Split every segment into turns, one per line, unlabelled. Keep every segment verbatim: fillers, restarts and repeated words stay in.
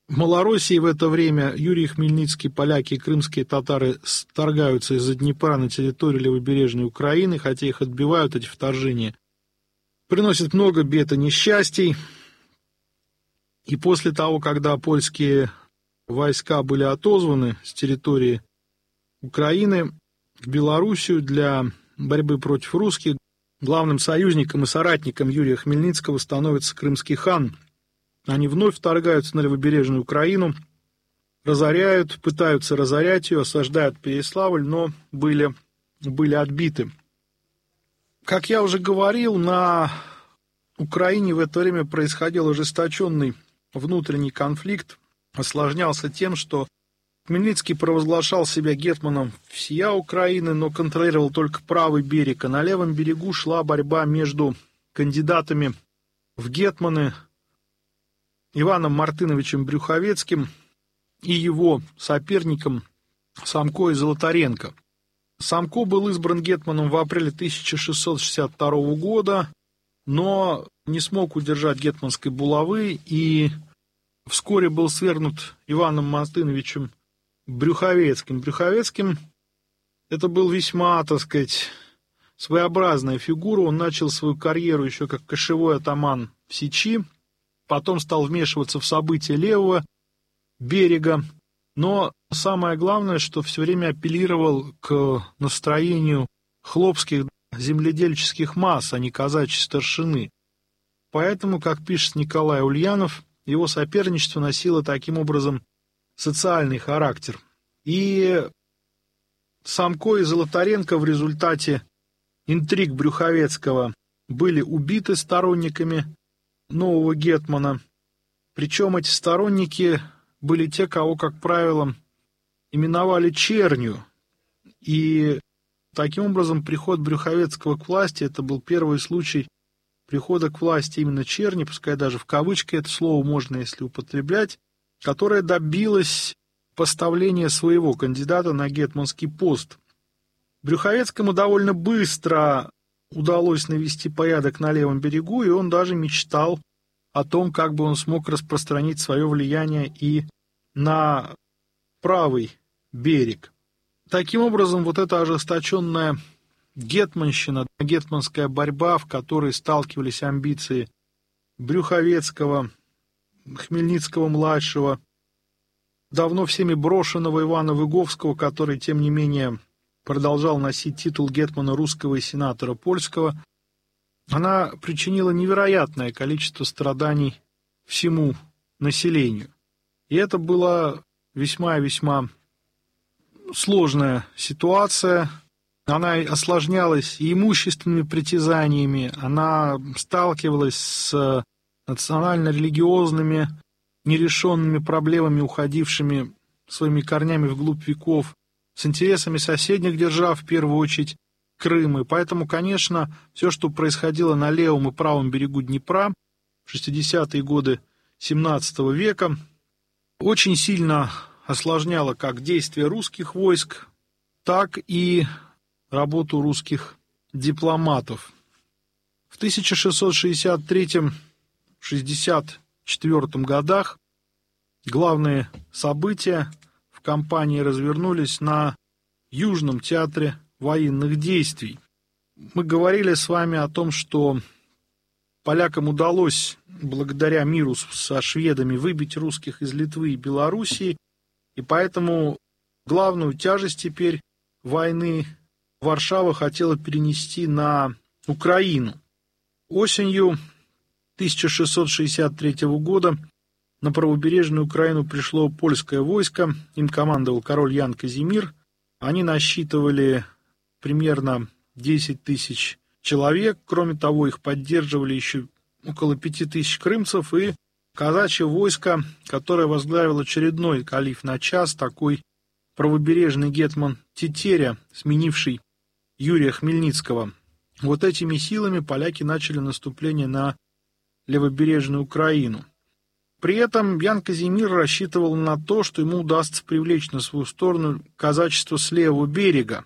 В Малороссии в это время Юрий Хмельницкий, поляки и крымские татары вторгаются из-за Днепра на территорию левобережной Украины, хотя их отбивают, эти вторжения. Приносят много бед и несчастий. И после того, когда польские войска были отозваны с территории Украины в Белоруссию для борьбы против русских, главным союзником и соратником Юрия Хмельницкого становится крымский хан. Они вновь вторгаются на левобережную Украину, разоряют, пытаются разорять ее, осаждают Переяславль, но были, были отбиты. Как я уже говорил, на Украине в это время происходил ожесточенный внутренний конфликт, осложнялся тем, что Хмельницкий провозглашал себя гетманом всея Украины, но контролировал только правый берег, а на левом берегу шла борьба между кандидатами в гетманы Иваном Мартыновичем Брюховецким и его соперником Самко и Золотаренко. Самко был избран гетманом в апреле тысяча шестьсот шестьдесят второго года, но не смог удержать гетманской булавы и вскоре был свергнут Иваном Мартыновичем Брюховецким. Брюховецким это был весьма, так сказать, своеобразная фигура. Он начал свою карьеру еще как кошевой атаман в Сечи, потом стал вмешиваться в события левого берега, но самое главное, что все время апеллировал к настроению хлопских земледельческих масс, а не казачьей старшины. Поэтому, как пишет Николай Ульянов, его соперничество носило таким образом социальный характер. И Самко и Золотаренко в результате интриг Брюховецкого были убиты сторонниками нового гетмана. Причем эти сторонники были те, кого, как правило, именовали чернью. И таким образом приход Брюховецкого к власти — это был первый случай прихода к власти именно черни, пускай даже в кавычках это слово можно, если употреблять, которая добилась поставления своего кандидата на гетманский пост. Брюховецкому довольно быстро удалось навести порядок на левом берегу, и он даже мечтал о том, как бы он смог распространить свое влияние и на правый берег. Таким образом, вот эта ожесточенная гетманщина, гетманская борьба, в которой сталкивались амбиции Брюховецкого, Хмельницкого-младшего, давно всеми брошенного Ивана Выговского, который, тем не менее, продолжал носить титул гетмана русского и сенатора польского, она причинила невероятное количество страданий всему населению. И это была весьма и весьма сложная ситуация. Она осложнялась и имущественными притязаниями, она сталкивалась с национально-религиозными нерешенными проблемами, уходившими своими корнями вглубь веков, с интересами соседних держав, в первую очередь Крыма. И поэтому, конечно, все, что происходило на левом и правом берегу Днепра в шестидесятые годы семнадцатого века, очень сильно осложняло как действия русских войск, так и работу русских дипломатов. В тысяча шестьсот шестьдесят третьем — шестьдесят четвёртом годах главные события в кампании развернулись на Южном театре военных действий. Мы говорили с вами о том, что полякам удалось, благодаря миру со шведами, выбить русских из Литвы и Белоруссии, и поэтому главную тяжесть теперь войны Варшава хотела перенести на Украину. Осенью тысяча шестьсот шестьдесят третьего года на правобережную Украину пришло польское войско, им командовал король Ян Казимир. Они насчитывали примерно десять тысяч человек, кроме того, их поддерживали еще около пяти тысяч крымцев и казачье войско, которое возглавил очередной калиф на час, такой правобережный гетман Тетеря, сменивший Юрия Хмельницкого. Вот этими силами поляки начали наступление на левобережную Украину. При этом Ян Казимир рассчитывал на то, что ему удастся привлечь на свою сторону казачество с левого берега.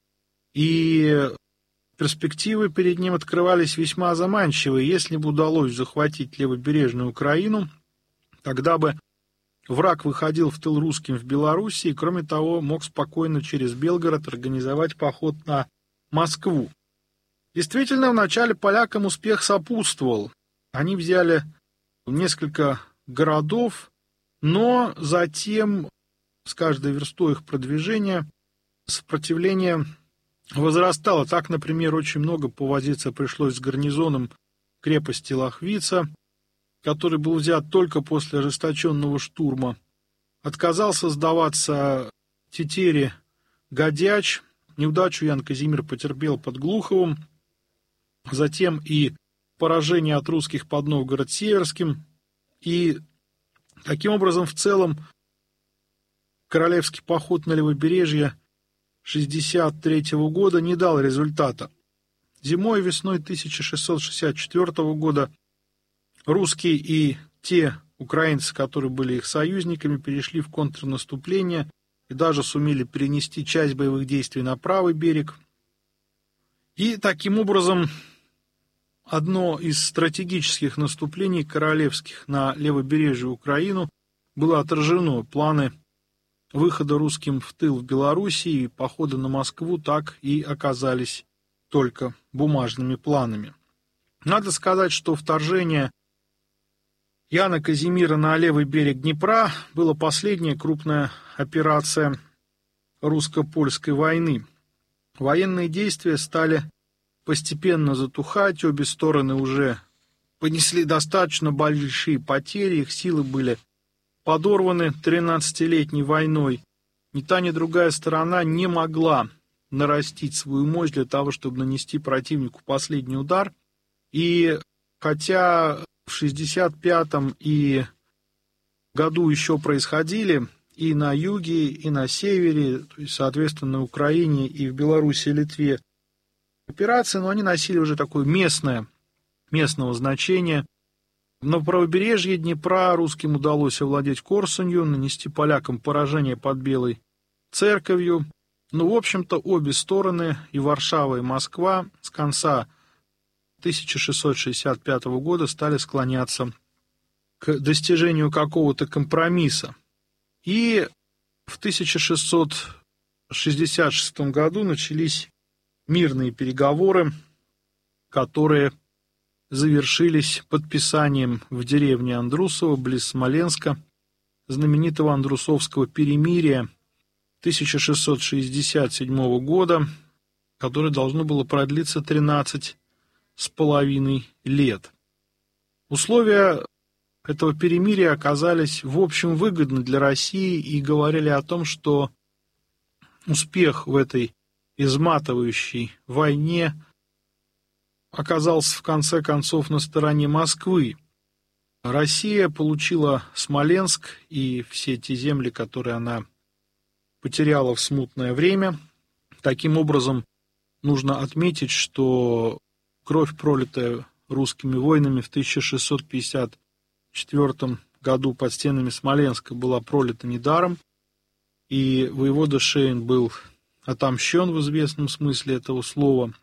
И перспективы перед ним открывались весьма заманчивые. Если бы удалось захватить левобережную Украину, тогда бы враг выходил в тыл русским в Белоруссии и, кроме того, мог спокойно через Белгород организовать поход на Москву. Действительно, вначале полякам успех сопутствовал. Они взяли несколько городов, но затем с каждой верстой их продвижения сопротивление возрастало. Так, например, очень много повозиться пришлось с гарнизоном крепости Лохвица, который был взят только после ожесточенного штурма. Отказался сдаваться Тетере Годяч. Неудачу Ян Казимир потерпел под Глуховым. Затем и поражение от русских под Новгород-Северским. И таким образом, в целом, королевский поход на левобережье шестьдесят третьего года не дал результата. Зимой и весной тысяча шестьсот шестьдесят четвёртого года русские и те украинцы, которые были их союзниками, перешли в контрнаступление и даже сумели перенести часть боевых действий на правый берег. И таким образом одно из стратегических наступлений королевских на левобережье Украину было отражено. Планы выхода русским в тыл в Белоруссии и похода на Москву так и оказались только бумажными планами. Надо сказать, что вторжение Яна Казимира на левый берег Днепра была последняя крупная операция русско-польской войны. Военные действия стали постепенно затухать, обе стороны уже понесли достаточно большие потери, их силы были подорваны тринадцатилетней войной. Ни та, ни другая сторона не могла нарастить свою мощь для того, чтобы нанести противнику последний удар. И хотя в шестьдесят пятом и году еще происходили и на юге, и на севере, то есть, соответственно, на Украине и в Беларуси, и Литве операции, но они носили уже такое местное, местного значения. На правобережье Днепра русским удалось овладеть Корсунью, нанести полякам поражение под Белой Церковью. Но, в общем-то, обе стороны, и Варшава, и Москва, с конца тысяча шестьсот шестьдесят пятого года стали склоняться к достижению какого-то компромисса. И в тысяча шестьсот шестьдесят шестом году начались мирные переговоры, которые завершились подписанием в деревне Андрусово, близ Смоленска, знаменитого Андрусовского перемирия тысяча шестьсот шестьдесят седьмого года, которое должно было продлиться тринадцать с половиной лет. Условия этого перемирия оказались в общем выгодны для России и говорили о том, что успех в этой изматывающей войне оказался в конце концов на стороне Москвы. Россия получила Смоленск и все те земли, которые она потеряла в смутное время. Таким образом, нужно отметить, что кровь, пролитая русскими воинами в тысяча шестьсот пятьдесят четвёртом году под стенами Смоленска, была пролита недаром, и воевода Шейн был отомщен в известном смысле этого слова.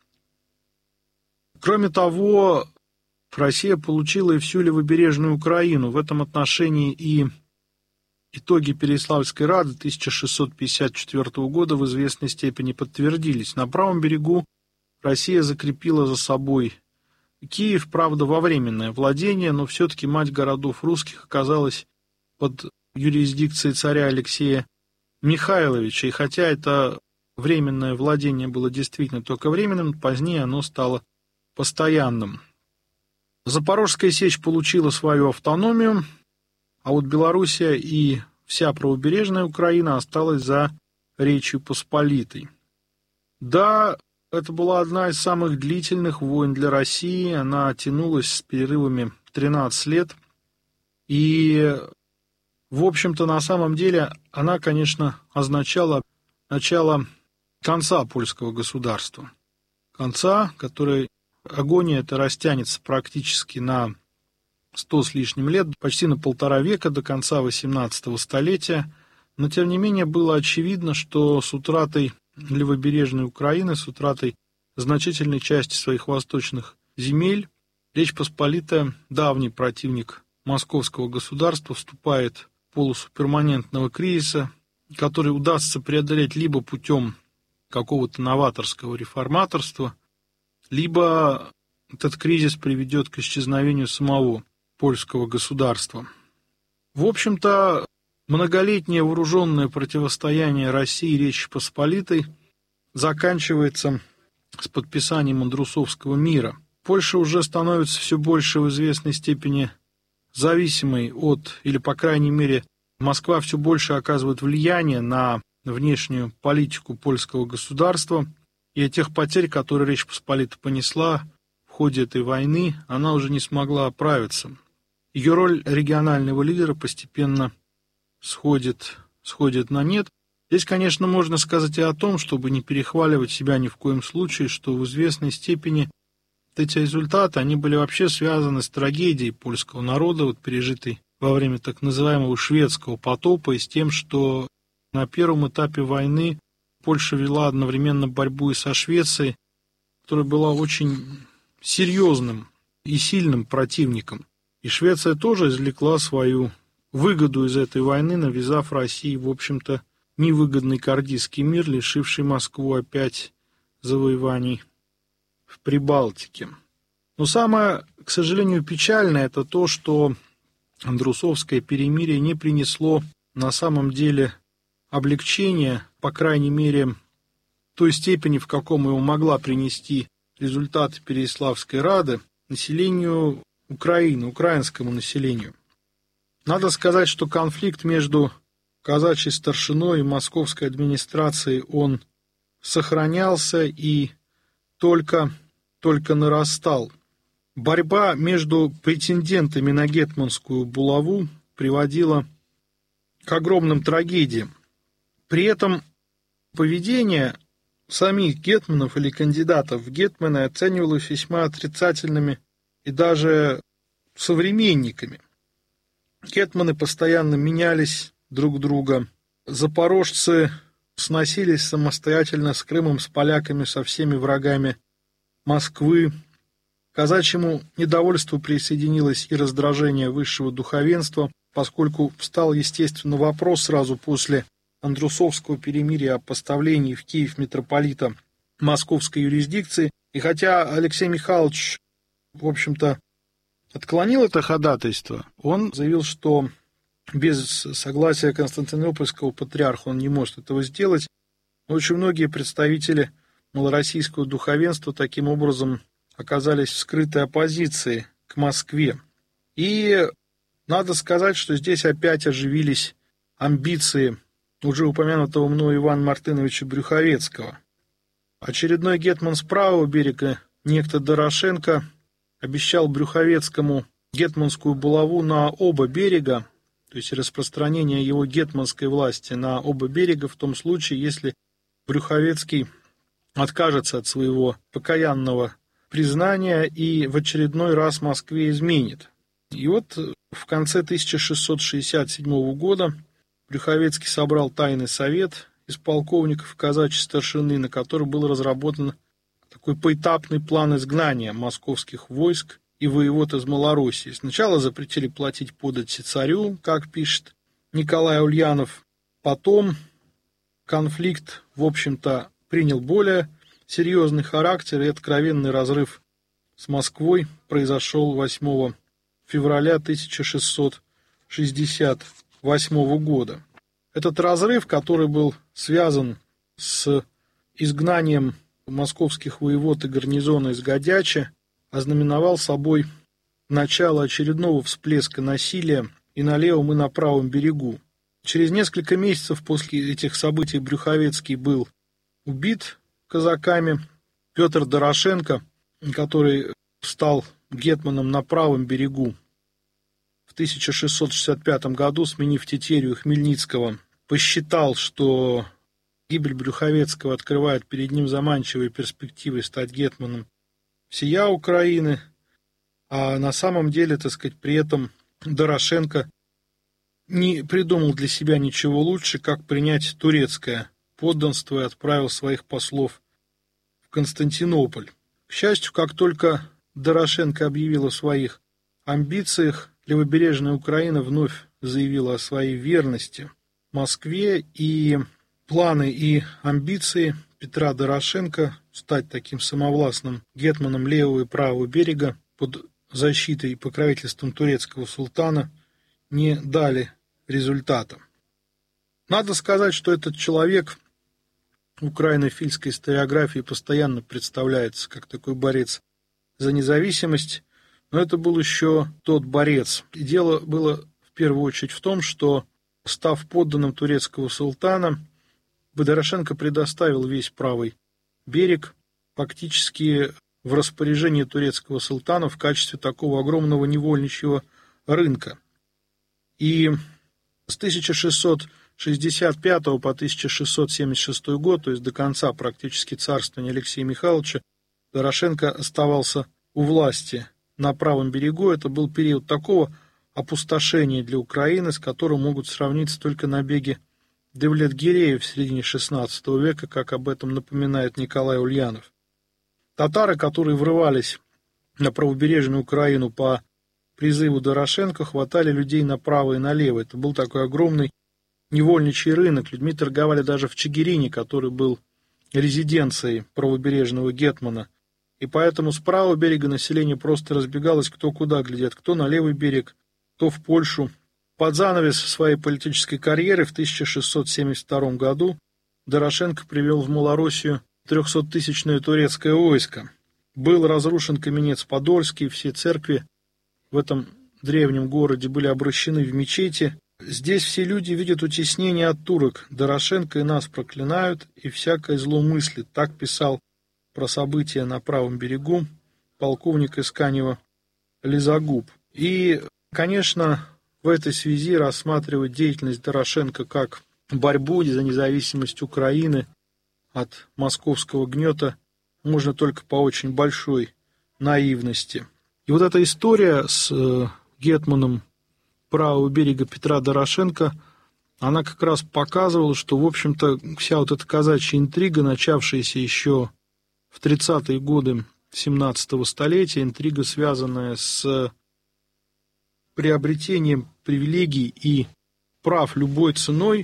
Кроме того, Россия получила и всю левобережную Украину. В этом отношении и итоги Переяславской Рады тысяча шестьсот пятьдесят четвёртого года в известной степени подтвердились. На правом берегу Россия закрепила за собой Киев, правда, во временное владение, но все-таки мать городов русских оказалась под юрисдикцией царя Алексея Михайловича. И хотя это временное владение было действительно только временным, позднее оно стало постоянным. Запорожская сечь получила свою автономию, а вот Белоруссия и вся правобережная Украина осталась за Речью Посполитой. Да, это была одна из самых длительных войн для России, она тянулась с перерывами тринадцать лет, и, в общем-то, на самом деле она, конечно, означала начало конца польского государства. Конца, который агония эта растянется практически на сто с лишним лет, почти на полтора века, до конца восемнадцатого столетия. Но, тем не менее, было очевидно, что с утратой левобережной Украины, с утратой значительной части своих восточных земель, Речь Посполитая, давний противник московского государства, вступает полосу перманентного кризиса, который удастся преодолеть либо путем какого-то новаторского реформаторства, либо этот кризис приведет к исчезновению самого польского государства. В общем-то, многолетнее вооруженное противостояние России и Речи Посполитой заканчивается с подписанием Андрусовского мира. Польша уже становится все больше в известной степени зависимой от, или, по крайней мере, Москва все больше оказывает влияние на внешнюю политику польского государства, и от тех потерь, которые Речь Посполита понесла в ходе этой войны, она уже не смогла оправиться. Ее роль регионального лидера постепенно сходит, сходит на нет. Здесь, конечно, можно сказать и о том, чтобы не перехваливать себя ни в коем случае, что в известной степени эти результаты, они были вообще связаны с трагедией польского народа, вот, пережитой во время так называемого шведского потопа, и с тем, что на первом этапе войны Польша вела одновременно борьбу и со Швецией, которая была очень серьезным и сильным противником. И Швеция тоже извлекла свою выгоду из этой войны, навязав России, в общем-то, невыгодный Кардийский мир, лишивший Москву опять завоеваний в Прибалтике. Но самое, к сожалению, печальное, это то, что Андрусовское перемирие не принесло на самом деле облегчения, по крайней мере, в той степени, в каком его могла принести результаты Переяславской Рады населению Украины, украинскому населению. Надо сказать, что конфликт между казачьей старшиной и московской администрацией, он сохранялся и только, только нарастал. Борьба между претендентами на гетманскую булаву приводила к огромным трагедиям. При этом поведение самих гетманов или кандидатов в гетманы оценивалось весьма отрицательными и даже современниками. Гетманы постоянно менялись друг друга. Запорожцы сносились самостоятельно с Крымом, с поляками, со всеми врагами Москвы. К казачьему недовольству присоединилось и раздражение высшего духовенства, поскольку встал, естественно, вопрос сразу после Андрусовского перемирия о поставлении в Киев митрополита московской юрисдикции. И хотя Алексей Михайлович, в общем-то, отклонил это ходатайство, он заявил, что без согласия Константинопольского патриарха он не может этого сделать. Но очень многие представители малороссийского духовенства таким образом оказались в скрытой оппозиции к Москве. И надо сказать, что здесь опять оживились амбиции уже упомянутого мною Ивана Мартыновича Брюховецкого. Очередной гетман с правого берега, некто Дорошенко, обещал Брюховецкому гетманскую булаву на оба берега, то есть распространение его гетманской власти на оба берега в том случае, если Брюховецкий откажется от своего покаянного признания и в очередной раз Москве изменит. И вот в конце тысяча шестьсот шестьдесят седьмого года Брюховецкий собрал тайный совет из полковников казачьей старшины, на который был разработан такой поэтапный план изгнания московских войск и воевод из Малороссии. Сначала запретили платить подати царю, как пишет Николай Ульянов. Потом конфликт, в общем-то, принял более серьезный характер, и откровенный разрыв с Москвой произошел восьмого февраля тысяча шестьсот шестьдесят восьмого года. Этот разрыв, который был связан с изгнанием московских воевод и гарнизона из Годячи, ознаменовал собой начало очередного всплеска насилия и на левом, и на правом берегу. Через несколько месяцев после этих событий Брюховецкий был убит казаками. Петр Дорошенко, который стал гетманом на правом берегу в тысяча шестьсот шестьдесят пятом году, сменив Тетерию и Хмельницкого, посчитал, что гибель Брюховецкого открывает перед ним заманчивые перспективы стать гетманом всея Украины, а на самом деле, так сказать, при этом Дорошенко не придумал для себя ничего лучше, как принять турецкое подданство и отправил своих послов в Константинополь. К счастью, как только Дорошенко объявил о своих амбициях, левобережная Украина вновь заявила о своей верности Москве, и планы и амбиции Петра Дорошенко стать таким самовластным гетманом левого и правого берега под защитой и покровительством турецкого султана не дали результата. Надо сказать, что этот человек в украино-фильской историографии постоянно представляется как такой борец за независимость, но это был еще тот борец. И дело было в первую очередь в том, что, став подданным турецкого султана, Дорошенко предоставил весь правый берег фактически в распоряжение турецкого султана в качестве такого огромного невольничьего рынка. И с тысяча шестьсот шестьдесят пятого по тысяча шестьсот семьдесят шестой год, то есть до конца практически царствования Алексея Михайловича, Дорошенко оставался у власти на правом берегу. Это был период такого опустошения для Украины, с которым могут сравниться только набеги Девлет-Гирея в середине шестнадцатого века, как об этом напоминает Николай Ульянов. Татары, которые врывались на правобережную Украину по призыву Дорошенко, хватали людей направо и налево. Это был такой огромный невольничий рынок. Людьми торговали даже в Чигирине, который был резиденцией правобережного гетмана. И поэтому с правого берега население просто разбегалось кто куда глядят, кто на левый берег, кто в Польшу. Под занавес своей политической карьеры в тысяча шестьсот семьдесят втором году Дорошенко привел в Малороссию трехсоттысячное турецкое войско. Был разрушен Каменец Подольский, все церкви в этом древнем городе были обращены в мечети. Здесь все люди видят утеснение от турок. Дорошенко и нас проклинают, и всякое зло мыслит. Так писал про события на правом берегу полковник Исканева Лизагуб. И, конечно, в этой связи рассматривать деятельность Дорошенко как борьбу за независимость Украины от московского гнета можно только по очень большой наивности. И вот эта история с гетманом правого берега Петра Дорошенко, она как раз показывала, что, в общем-то, вся вот эта казачья интрига, начавшаяся еще в тридцатые годы семнадцатого столетия, интрига, связанная с приобретением привилегий и прав любой ценой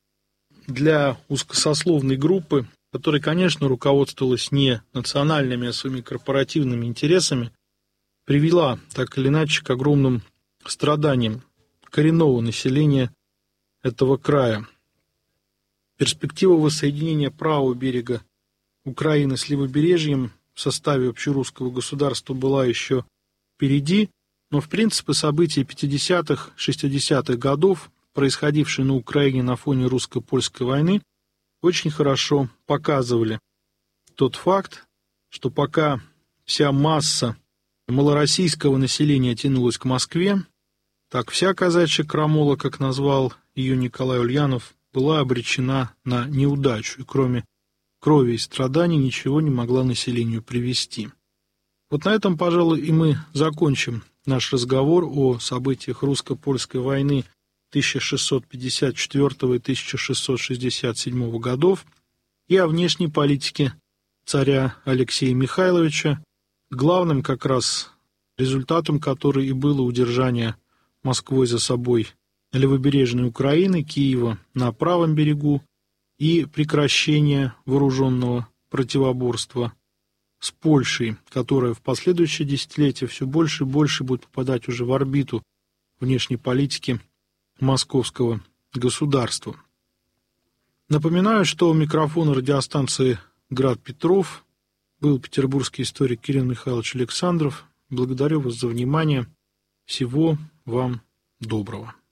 для узкосословной группы, которая, конечно, руководствовалась не национальными, а своими корпоративными интересами, привела так или иначе к огромным страданиям коренного населения этого края. Перспектива воссоединения правого берега Украины с левобережьем в составе общерусского государства была еще впереди, но, в принципе, события пятидесятых, шестидесятых годов, происходившие на Украине на фоне русско-польской войны, очень хорошо показывали тот факт, что пока вся масса малороссийского населения тянулась к Москве, так вся казачья крамола, как назвал ее Николай Ульянов, была обречена на неудачу, и кроме крови и страданий ничего не могла населению привести. Вот на этом, пожалуй, и мы закончим наш разговор о событиях русско-польской войны тысяча шестьсот пятьдесят четвёртого и тысяча шестьсот шестьдесят седьмого годов и о внешней политике царя Алексея Михайловича, главным как раз результатом которой и было удержание Москвой за собой левобережной Украины, Киева на правом берегу и прекращение вооруженного противоборства с Польшей, которая в последующие десятилетия все больше и больше будет попадать уже в орбиту внешней политики московского государства. Напоминаю, что у микрофона радиостанции «Град Петров» был петербургский историк Кирилл Михайлович Александров. Благодарю вас за внимание. Всего вам доброго.